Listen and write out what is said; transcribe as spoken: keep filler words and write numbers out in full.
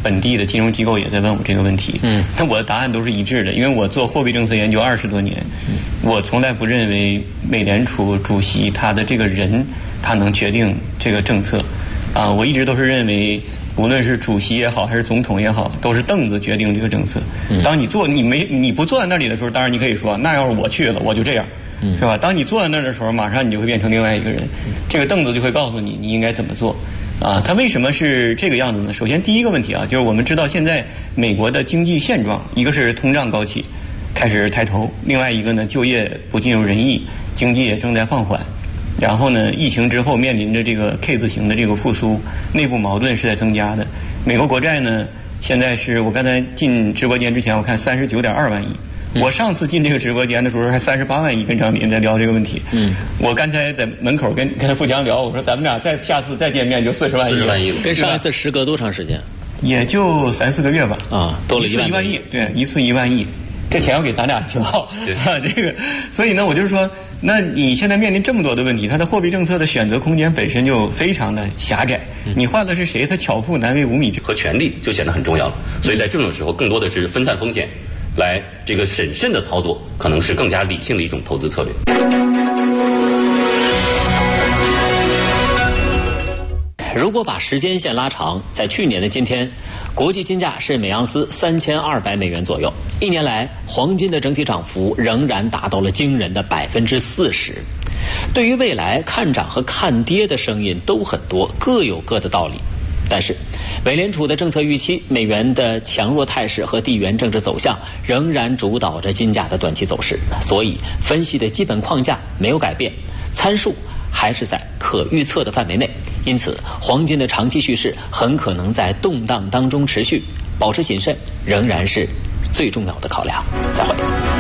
本地的金融机构也在问我这个问题。嗯，但我的答案都是一致的，因为我做货币政策研究二十多年，我从来不认为美联储主席他的这个人他能决定这个政策，啊，我一直都是认为。无论是主席也好，还是总统也好，都是凳子决定这个政策。当你坐，你没你不坐在那里的时候，当然你可以说，那要是我去了，我就这样，是吧？当你坐在那儿的时候，马上你就会变成另外一个人，这个凳子就会告诉你你应该怎么做。啊，它为什么是这个样子呢？首先第一个问题啊，就是我们知道现在美国的经济现状，一个是通胀高企，开始抬头；另外一个呢，就业不尽如人意，经济也正在放缓。然后呢，疫情之后面临着这个 K 字形的这个复苏，内部矛盾是在增加的。美国国债呢，现在是我刚才进直播间之前，我看三十九点二万亿。我上次进这个直播间的时候还三十八万亿，跟张林在聊这个问题。嗯，我刚才在门口跟跟富强聊，我说咱们俩再下次再见面就四十万亿。四十万亿， 跟上一次时隔多长时间？ 也就三四个月吧。 啊，多了一万一万亿，对，一次一万亿。这钱要给咱俩挺好，啊，这个，所以呢，我就是说，那你现在面临这么多的问题，它的货币政策的选择空间本身就非常的狭窄。你换的是谁，他巧妇难为无米之和权力就显得很重要了。所以在这种时候，更多的是分散风险，来这个审慎的操作，可能是更加理性的一种投资策略。 如果把时间线拉长，在去年的今天，国际金价是每盎司三千二百美元左右。一年来，黄金的整体涨幅仍然达到了惊人的百分之四十。对于未来看涨和看跌的声音都很多，各有各的道理。但是，美联储的政策预期、美元的强弱态势和地缘政治走向仍然主导着金价的短期走势，所以分析的基本框架没有改变，参数还是在可预测的范围内。因此，黄金的长期趋势很可能在动荡当中持续，保持谨慎仍然是最重要的考量。再会。